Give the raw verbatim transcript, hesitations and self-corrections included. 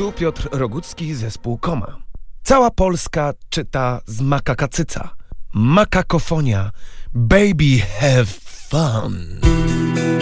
Tu Piotr Rogucki, zespół Koma. Cała Polska czyta z Makakacyca. Makakofonia. Baby have fun.